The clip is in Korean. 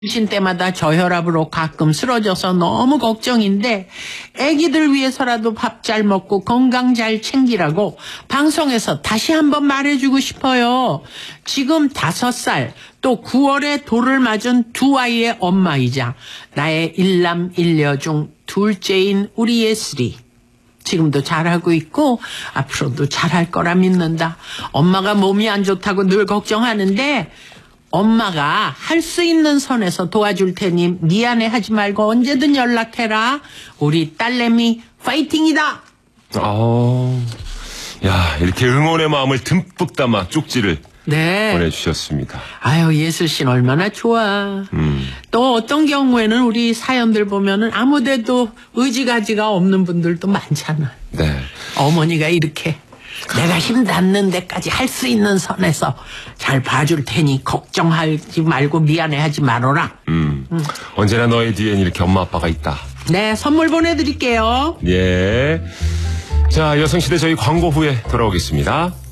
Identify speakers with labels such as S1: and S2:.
S1: 신 때마다 저혈압으로 가끔 쓰러져서 너무 걱정인데 애기들 위해서라도 밥 잘 먹고 건강 잘 챙기라고 방송에서 다시 한번 말해주고 싶어요. 지금 5살 또 9월에 돌을 맞은 두 아이의 엄마이자 나의 일남 일녀 중 둘째인 우리 예슬이 지금도 잘하고 있고 앞으로도 잘할 거라 믿는다. 엄마가 몸이 안 좋다고 늘 걱정하는데 엄마가 할 수 있는 선에서 도와줄 테니 미안해하지 말고 언제든 연락해라. 우리 딸내미 파이팅이다.
S2: 야, 이렇게 응원의 마음을 듬뿍 담아 쪽지를
S1: 네.
S2: 보내주셨습니다.
S1: 아유, 예슬 씨는 얼마나 좋아. 또 어떤 경우에는 우리 사연들 보면은 아무데도 의지가지가 없는 분들도 많잖아.
S2: 네.
S1: 어머니가 이렇게 내가 힘 닿는 데까지 할 수 있는 선에서 잘 봐줄 테니 걱정하지 말고 미안해하지 말아라.
S2: 언제나 너의 뒤엔 이렇게 엄마 아빠가 있다.
S1: 네, 선물 보내드릴게요.
S2: 예. 자, 여성시대 저희 광고 후에 돌아오겠습니다.